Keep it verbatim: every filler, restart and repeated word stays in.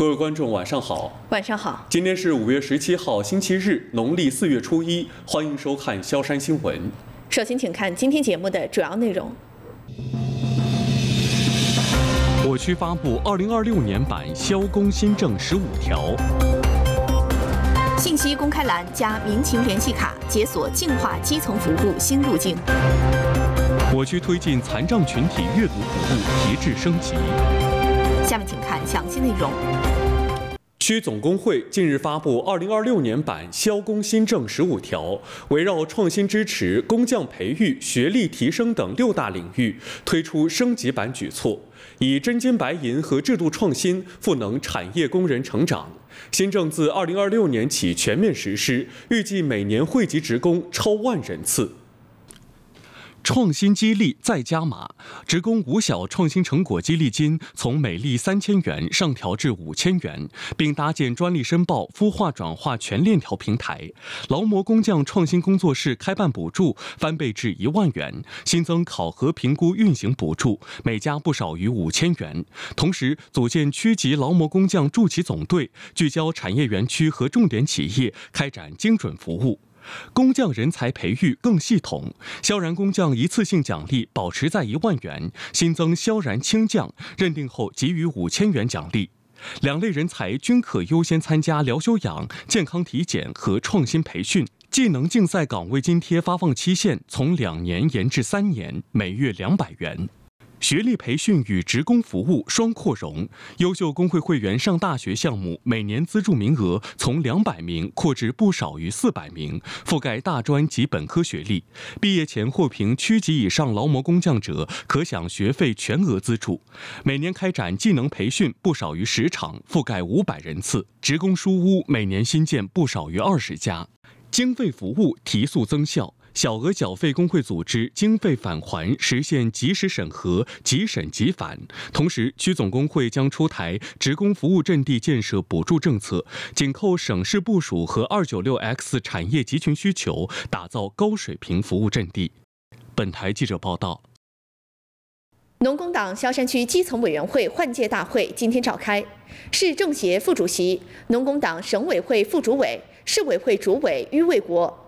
各位观众，晚上好。 晚上好。 今天是五月十七号，星期日，农历四月初一。欢迎收看萧山新闻。 首先，请看今天节目的主要内容。 我区发布二零二六年版萧公新政十五条。 信息公开栏加民情联系卡，解锁净化基层服务新路径。 我区推进残障群体阅读服务提质升级。 下面请看详细内容。 区总工会近日发布二零二六年版萧公新政十五条，围绕创新支持、工匠培育、学历提升等六大领域，推出升级版举措，以真金白银和制度创新赋能产业工人成长。新政自二零二六年起全面实施，预计每年惠及职工超万人次。 创新激励再加码，职工五小创新成果激励金从每例三千元上调至五千元，并搭建专利申报、孵化转化全链条平台。劳模工匠创新工作室开办补助翻倍至一万元，新增考核评估运行补助，每家不少于五千元。同时，组建区级劳模工匠筑起总队，聚焦产业园区和重点企业，开展精准服务。工匠人才培育更系统，萧然工匠一次性奖励保持在一万元，新增萧然青匠，认定后给予五千元奖励。两类人才均可优先参加疗休养、健康体检和创新培训。技能竞赛岗位津贴发放期限从两年延至三年，每月两百元。学历培训与职工服务双扩容，优秀工会会员上大学项目每年资助名额从两百名扩至不少于四百名，覆盖大专及本科学历。毕业前获评区级以上劳模工匠者，可享学费全额资助。每年开展技能培训不少于十场，覆盖五百人次。职工书屋每年新建不少于二十家。经费服务提速增效。小额缴费工会组织经费返还实现及时审核、即审即返。同时，区总工会将出台职工服务阵地建设补助政策，紧扣省市部署和二九六 X 产业集群需求，打造高水平服务阵地。本台记者报道。 农工党萧山区基层委员会换届大会今天召开，市政协副主席、农工党省委会副主委、市委会主委於卫国